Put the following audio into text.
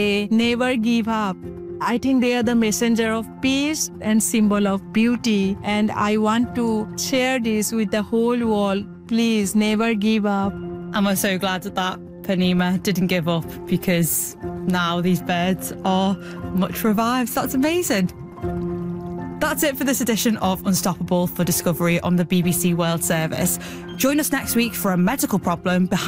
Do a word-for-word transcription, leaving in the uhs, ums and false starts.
They never give up. I think they are the messenger of peace and symbol of beauty. And I want to share this with the whole world. Please never give up. And we're so glad that that Ponemah didn't give up, because now these birds are much revived. That's amazing. That's it for this edition of Unstoppable for Discovery on the B B C World Service. Join us next week for a medical problem behind